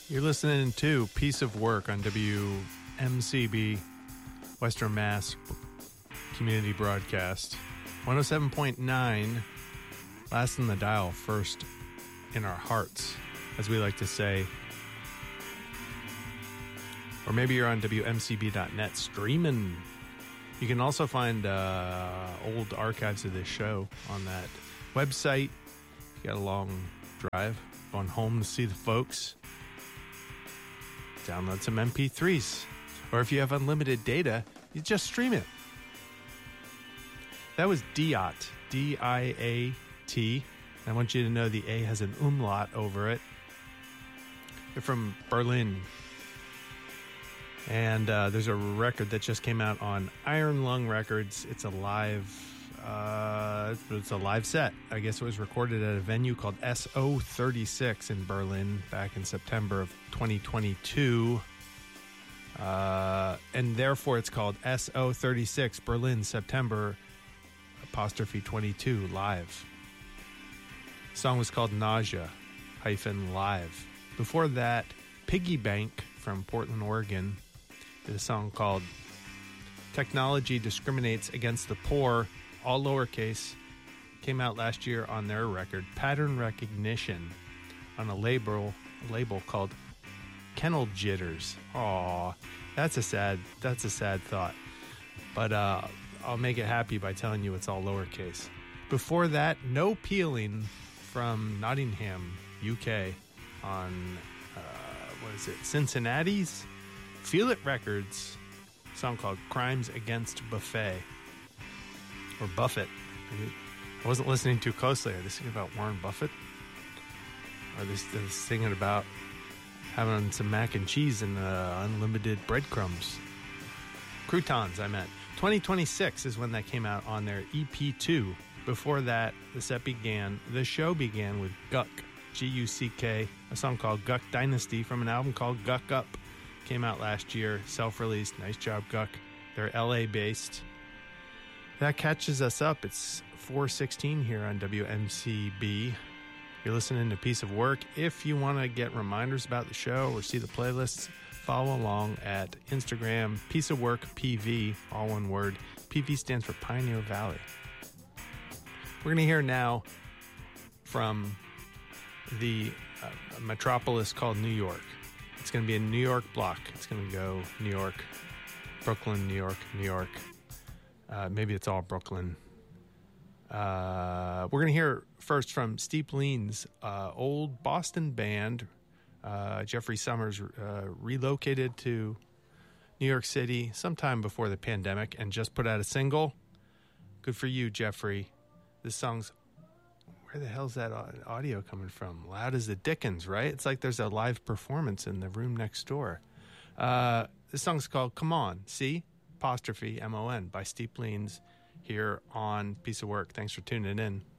You're listening to Piece of Work on WMCB, Western Mass Community Broadcast. 107.9, last in the dial, first in our hearts, as we like to say. Or maybe you're on WMCB.net streaming. You can also find old archives of this show on that website. If you got a long drive, going home to see the folks, download some MP3s. Or if you have unlimited data, you just stream it. That was Diat, D-I-A-T. I want you to know the A has an umlaut over it. They're from Berlin. And there's a record that just came out on Iron Lung Records. It's a live set. I guess it was recorded at a venue called SO36 in Berlin back in September of 2022. And therefore it's called SO36 Berlin September '22 live. The song was called Nausea-Live. Before that, Piggy Bank from Portland, Oregon, did a song called Technology Discriminates Against the Poor, all lowercase. Came out last year on their record, Pattern Recognition, on a label called Kennel Jitters. Aw, that's a sad thought. But I'll make it happy by telling you it's all lowercase. Before that, No Peeling from Nottingham, UK, on Cincinnati's Feel It Records, a song called Crimes Against Buffet, or Buffett. I wasn't listening too closely. Are they singing about Warren Buffett? Or are they singing about having some mac and cheese and unlimited breadcrumbs? Croutons, I meant. 2026 is when that came out on their EP2. Before that, the show began with Guck, G-U-C-K, a song called Guck Dynasty from an album called Guck Up. Came out last year, self-released. Nice job, Guck. They're LA-based. That catches us up. It's 4:16 here on WMCB. You're listening to Piece of Work. If you want to get reminders about the show or see the playlists, follow along at Instagram, Piece of Work PV, all one word. PV stands for Pioneer Valley. We're going to hear now from the metropolis called New York. It's going to be a New York block. It's going to go New York, Brooklyn, New York, New York. Maybe it's all Brooklyn. We're going to hear first from Steep Lean's old Boston band. Jeffrey Summers relocated to New York City sometime before the pandemic and just put out a single. Good for you, Jeffrey. This song's... Where the hell's that audio coming from? Loud as the Dickens, right? It's like there's a live performance in the room next door. This song's called Come On, C''MON by Steep Leans here on Piece of Work. Thanks for tuning in.